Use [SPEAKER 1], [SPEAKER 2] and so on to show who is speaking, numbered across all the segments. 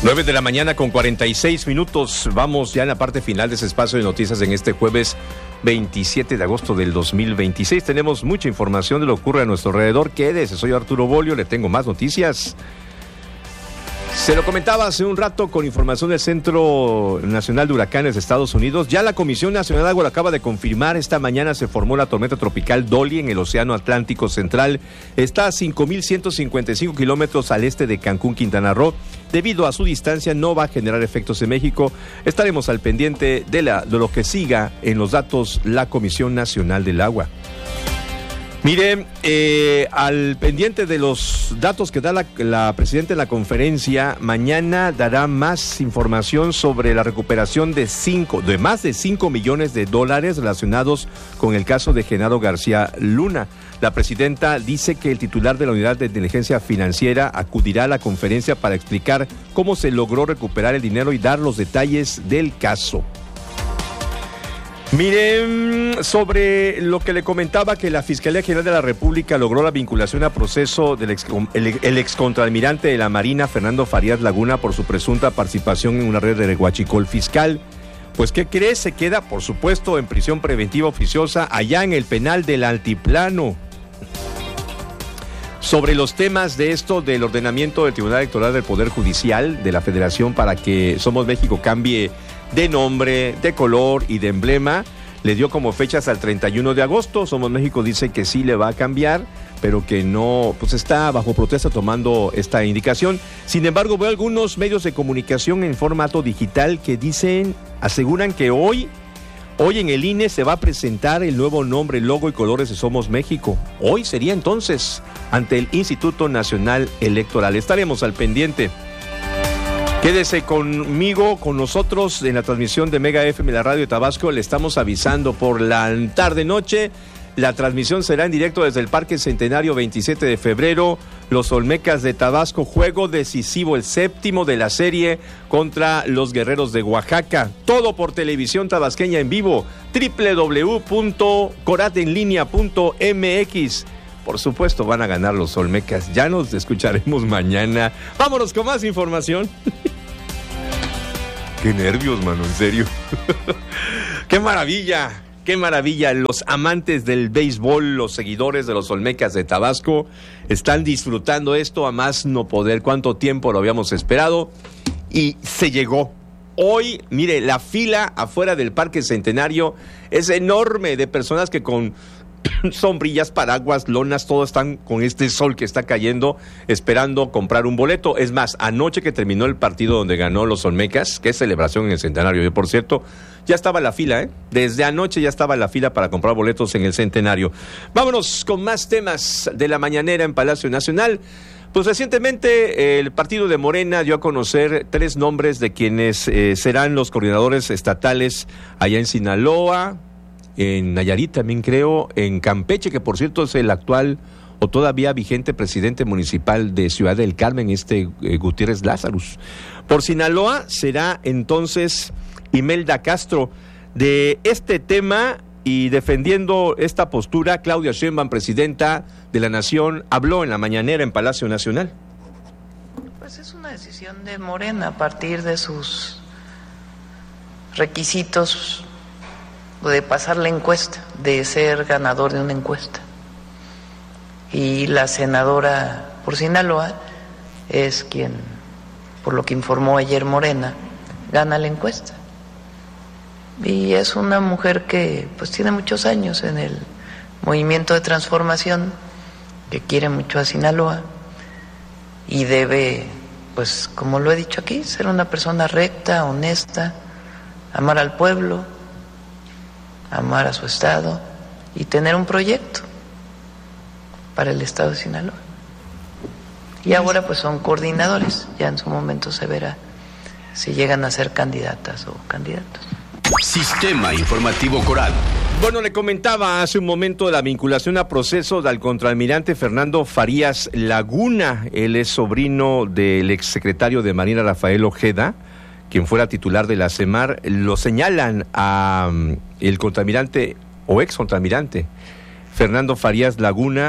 [SPEAKER 1] 9 de la mañana con 46 minutos. Vamos ya en la parte final de ese espacio de noticias en este jueves 27 de agosto del 2026. Tenemos mucha información de lo que ocurre a nuestro alrededor. Quédese, soy Arturo Bolio, le tengo más noticias. Se lo comentaba hace un rato con información del Centro Nacional de Huracanes de Estados Unidos. Ya la Comisión Nacional de Agua lo acaba de confirmar. Esta mañana se formó la tormenta tropical Dolly en el Océano Atlántico Central. Está a 5.155 kilómetros al este de Cancún, Quintana Roo. Debido a su distancia no va a generar efectos en México. Estaremos al pendiente de lo que siga en los datos la Comisión Nacional del Agua. Mire, al pendiente de los datos que da la presidenta en la conferencia, mañana dará más información sobre la recuperación de más de 5 millones de dólares relacionados con el caso de Genaro García Luna. La presidenta dice que el titular de la Unidad de Inteligencia Financiera acudirá a la conferencia para explicar cómo se logró recuperar el dinero y dar los detalles del caso. Miren, sobre lo que le comentaba, que la Fiscalía General de la República logró la vinculación a proceso del excontraalmirante de la Marina, Fernando Farías Laguna, por su presunta participación en una red de huachicol fiscal. Pues, ¿qué cree? Se queda, por supuesto, en prisión preventiva oficiosa allá en el penal del Altiplano. Sobre los temas de esto, del ordenamiento del Tribunal Electoral del Poder Judicial de la Federación para que Somos México cambie de nombre, de color y de emblema, le dio como fechas al 31 de agosto. Somos México dice que sí le va a cambiar, pero que no, pues está bajo protesta tomando esta indicación. Sin embargo, veo algunos medios de comunicación en formato digital que aseguran que hoy en el INE se va a presentar el nuevo nombre, logo y colores de Somos México. Hoy sería entonces ante el Instituto Nacional Electoral. Estaremos al pendiente. Quédese conmigo, con nosotros en la transmisión de Mega FM, la radio de Tabasco. Le estamos avisando por la tarde-noche. La transmisión será en directo desde el Parque Centenario 27 de febrero. Los Olmecas de Tabasco, juego decisivo, el 7º de la serie contra los Guerreros de Oaxaca. Todo por televisión tabasqueña en vivo. www.coratenlinea.mx. Por supuesto van a ganar los Olmecas. Ya nos escucharemos mañana. Vámonos con más información. Qué nervios, mano, en serio. ¡Qué maravilla! ¡Qué maravilla! Los amantes del béisbol, los seguidores de los Olmecas de Tabasco, están disfrutando esto a más no poder. ¿Cuánto tiempo lo habíamos esperado? Y se llegó. Hoy, mire, la fila afuera del Parque Centenario es enorme de personas que con sombrillas, paraguas, lonas, todos están con este sol que está cayendo, esperando comprar un boleto. Es más, anoche que terminó el partido donde ganó los Olmecas, que es celebración en el Centenario, yo por cierto, ya estaba la fila, desde anoche ya estaba la fila para comprar boletos en el Centenario. Vámonos con más temas de la mañanera en Palacio Nacional. Pues recientemente el partido de Morena dio a conocer 3 nombres de quienes serán los coordinadores estatales allá en Sinaloa, en Nayarit también creo, en Campeche, que por cierto es el actual o todavía vigente presidente municipal de Ciudad del Carmen, Gutiérrez Lazarus. Por Sinaloa será entonces Imelda Castro. De este tema y defendiendo esta postura, Claudia Sheinbaum, presidenta de la Nación, habló en la mañanera en Palacio Nacional.
[SPEAKER 2] Pues es una decisión de Morena a partir de sus requisitos de pasar la encuesta, de ser ganador de una encuesta. Y la senadora por Sinaloa es quien, por lo que informó ayer Morena, gana la encuesta. Y es una mujer que pues tiene muchos años en el movimiento de transformación, que quiere mucho a Sinaloa y debe, pues como lo he dicho aquí, ser una persona recta, honesta, amar al pueblo, amar a su estado y tener un proyecto para el estado de Sinaloa. Y ahora pues son coordinadores, ya en su momento se verá si llegan a ser candidatas o candidatos.
[SPEAKER 3] Sistema Informativo Coral.
[SPEAKER 1] Bueno, le comentaba hace un momento la vinculación a proceso del contraalmirante Fernando Farías Laguna. Él es sobrino del exsecretario de Marina Rafael Ojeda, quien fuera titular de la CEMAR. Lo señalan a el contraalmirante o ex contraalmirante Fernando Farías Laguna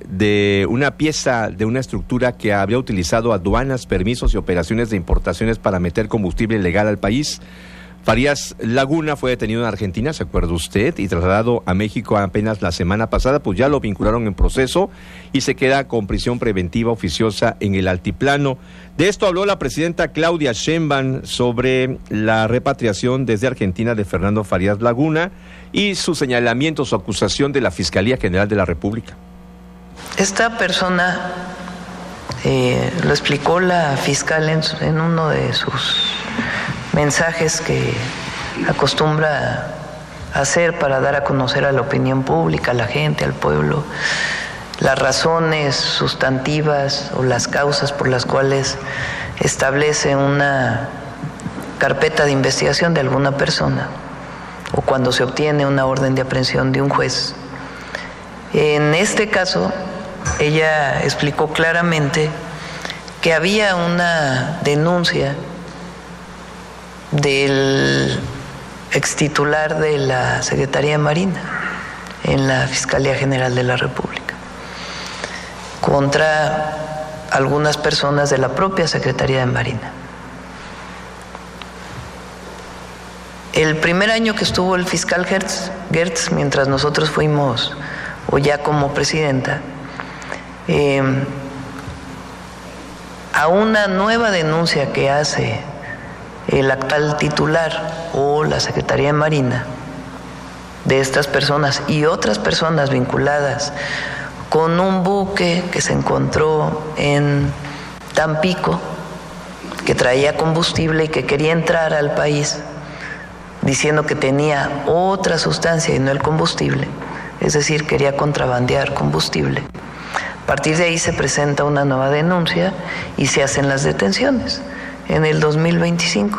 [SPEAKER 1] de una pieza de una estructura que habría utilizado aduanas, permisos y operaciones de importaciones para meter combustible ilegal al país. Farías Laguna fue detenido en Argentina, ¿se acuerda usted? Y trasladado a México apenas la semana pasada, pues ya lo vincularon en proceso y se queda con prisión preventiva oficiosa en el altiplano. De esto habló la presidenta Claudia Sheinbaum sobre la repatriación desde Argentina de Fernando Farías Laguna y su señalamiento, su acusación de la Fiscalía General de la República.
[SPEAKER 2] Esta persona, lo explicó la fiscal en uno de sus mensajes que acostumbra hacer para dar a conocer a la opinión pública, a la gente, al pueblo, las razones sustantivas o las causas por las cuales establece una carpeta de investigación de alguna persona o cuando se obtiene una orden de aprehensión de un juez. En este caso, ella explicó claramente que había una denuncia del extitular de la Secretaría de Marina en la Fiscalía General de la República contra algunas personas de la propia Secretaría de Marina. El primer año que estuvo el fiscal Gertz, mientras nosotros fuimos, o ya como presidenta, a una nueva denuncia que hace el actual titular o la Secretaría de Marina de estas personas y otras personas vinculadas con un buque que se encontró en Tampico que traía combustible y que quería entrar al país diciendo que tenía otra sustancia y no el combustible, es decir, quería contrabandear combustible. A partir de ahí se presenta una nueva denuncia y se hacen las detenciones en el 2025.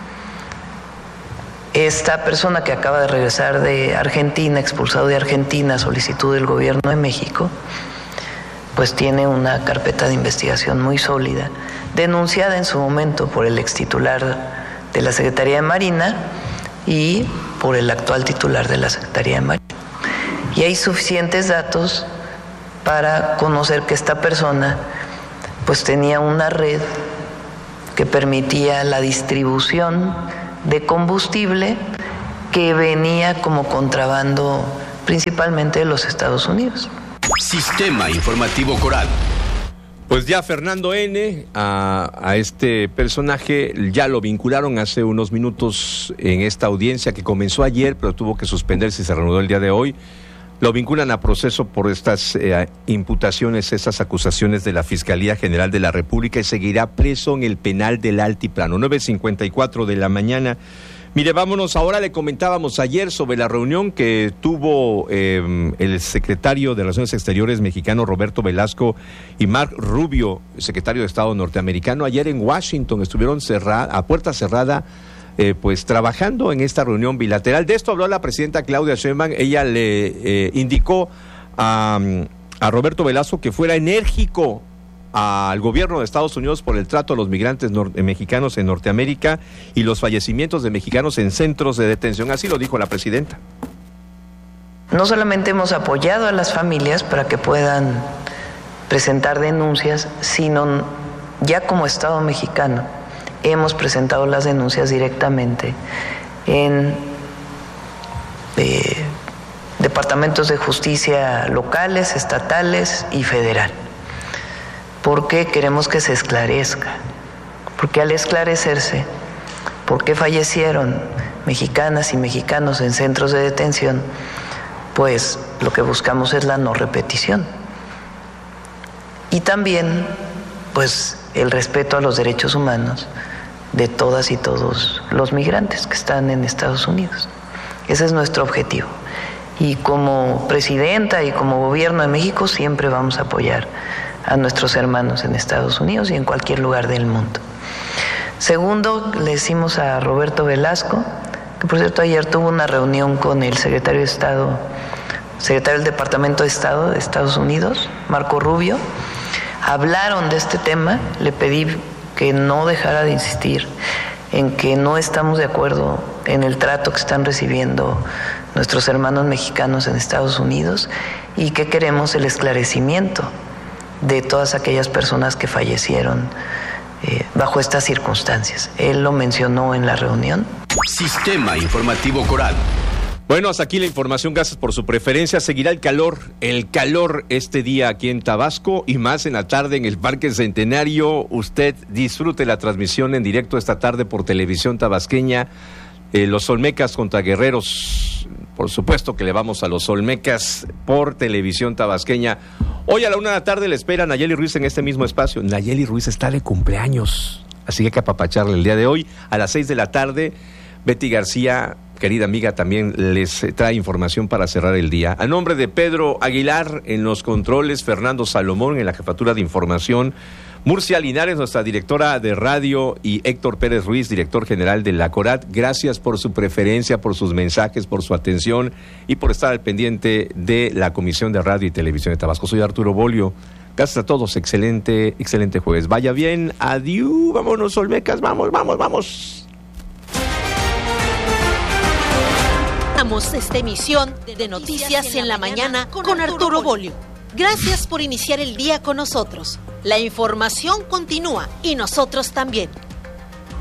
[SPEAKER 2] Esta persona que acaba de regresar de Argentina, expulsado de Argentina, solicitud del gobierno de México, pues tiene una carpeta de investigación muy sólida, denunciada en su momento por el extitular de la Secretaría de Marina y por el actual titular de la Secretaría de Marina. Y hay suficientes datos para conocer que esta persona pues tenía una red que permitía la distribución de combustible que venía como contrabando principalmente de los Estados Unidos.
[SPEAKER 3] Sistema Informativo Coral.
[SPEAKER 1] Pues ya Fernando N., a este personaje ya lo vincularon hace unos minutos en esta audiencia que comenzó ayer, pero tuvo que suspenderse y se reanudó el día de hoy. Lo vinculan a proceso por estas imputaciones, estas acusaciones de la Fiscalía General de la República y seguirá preso en el penal del Altiplano. 9:54 de la mañana. Mire, vámonos, ahora le comentábamos ayer sobre la reunión que tuvo el secretario de Relaciones Exteriores mexicano Roberto Velasco y Marco Rubio, secretario de Estado norteamericano, ayer en Washington. Estuvieron a puerta cerrada pues trabajando en esta reunión bilateral. De esto habló la presidenta Claudia Sheinbaum. Ella le indicó a Roberto Velasco que fuera enérgico al gobierno de Estados Unidos por el trato a los migrantes mexicanos en Norteamérica y los fallecimientos de mexicanos en centros de detención. Así lo dijo la presidenta.
[SPEAKER 2] No solamente hemos apoyado a las familias para que puedan presentar denuncias, sino ya como Estado mexicano hemos presentado las denuncias directamente en departamentos de justicia locales, estatales y federal. Porque queremos que se esclarezca, porque al esclarecerse por qué fallecieron mexicanas y mexicanos en centros de detención, pues lo que buscamos es la no repetición. Y también, pues, el respeto a los derechos humanos de todas y todos los migrantes que están en Estados Unidos. Ese es nuestro objetivo. Y como presidenta y como gobierno de México siempre vamos a apoyar a nuestros hermanos en Estados Unidos y en cualquier lugar del mundo. Segundo, le decimos a Roberto Velasco, que por cierto ayer tuvo una reunión con el secretario de Estado, secretario del Departamento de Estado de Estados Unidos, Marco Rubio. Hablaron de este tema, le pedí que no dejara de insistir en que no estamos de acuerdo en el trato que están recibiendo nuestros hermanos mexicanos en Estados Unidos y que queremos el esclarecimiento de todas aquellas personas que fallecieron bajo estas circunstancias. Él lo mencionó en la reunión.
[SPEAKER 3] Sistema Informativo Coral.
[SPEAKER 1] Bueno, hasta aquí la información, gracias por su preferencia. Seguirá el calor este día aquí en Tabasco y más en la tarde en el Parque Centenario. Usted disfrute la transmisión en directo esta tarde por Televisión Tabasqueña. Los Olmecas contra Guerreros, por supuesto que le vamos a los Olmecas por Televisión Tabasqueña. Hoy a la 1 de la tarde le espera Nayeli Ruiz en este mismo espacio. Nayeli Ruiz está de cumpleaños, así que hay que apapacharle el día de hoy. A las 6 de la tarde, Betty García, querida amiga, también les trae información para cerrar el día. A nombre de Pedro Aguilar en los controles, Fernando Salomón en la jefatura de información, Murcia Linares, nuestra directora de radio, y Héctor Pérez Ruiz, director general de la CORAT. Gracias por su preferencia, por sus mensajes, por su atención y por estar al pendiente de la Comisión de Radio y Televisión de Tabasco. Soy Arturo Bolio. Gracias a todos. Excelente jueves. Vaya bien. Adiós. Vámonos, Olmecas. Vamos.
[SPEAKER 4] Esta emisión de Noticias en la Mañana con Arturo Bolio. Gracias por iniciar el día con nosotros. La información continúa y nosotros también.